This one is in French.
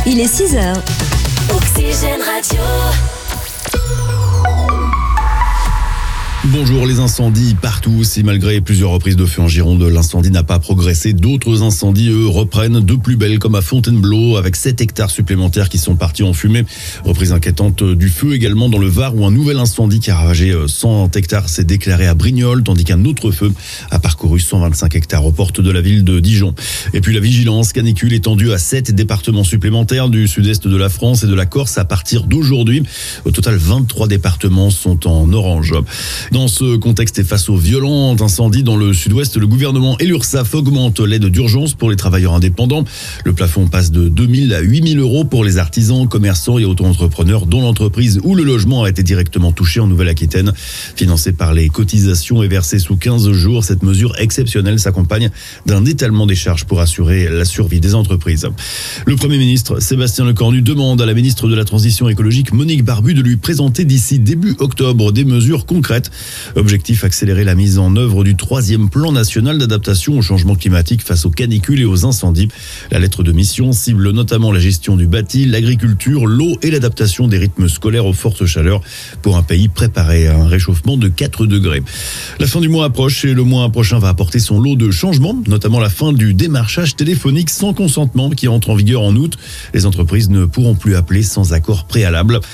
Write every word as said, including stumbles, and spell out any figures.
Il est six heures. Oxygène Radio. Bonjour, les incendies partout. Si malgré plusieurs reprises de feu en Gironde, l'incendie n'a pas progressé, d'autres incendies, eux, reprennent de plus belle, comme à Fontainebleau, avec sept hectares supplémentaires qui sont partis en fumée. Reprise inquiétante du feu également dans le Var, où un nouvel incendie qui a ravagé cent hectares s'est déclaré à Brignoles, tandis qu'un autre feu a parcouru cent vingt-cinq hectares aux portes de la ville de Dijon. Et puis la vigilance canicule étendue à sept départements supplémentaires du sud-est de la France et de la Corse à partir d'aujourd'hui. Au total, vingt-trois départements sont en orange. Dans ce contexte et face aux violents incendies dans le sud-ouest, le gouvernement et l'URSSAF augmentent l'aide d'urgence pour les travailleurs indépendants. Le plafond passe de deux mille à huit mille euros pour les artisans, commerçants et auto-entrepreneurs dont l'entreprise ou le logement a été directement touché en Nouvelle-Aquitaine. Financée par les cotisations et versée sous quinze jours, cette mesure exceptionnelle s'accompagne d'un étalement des charges pour assurer la survie des entreprises. Le Premier ministre Sébastien Lecornu demande à la ministre de la Transition écologique Monique Barbu de lui présenter d'ici début octobre des mesures concrètes. Objectif, accélérer la mise en œuvre du troisième plan national d'adaptation au changement climatique face aux canicules et aux incendies. La lettre de mission cible notamment la gestion du bâti, l'agriculture, l'eau et l'adaptation des rythmes scolaires aux fortes chaleurs pour un pays préparé à un réchauffement de quatre degrés. La fin du mois approche et le mois prochain va apporter son lot de changements, notamment la fin du démarchage téléphonique sans consentement qui entre en vigueur en août. Les entreprises ne pourront plus appeler sans accord préalable.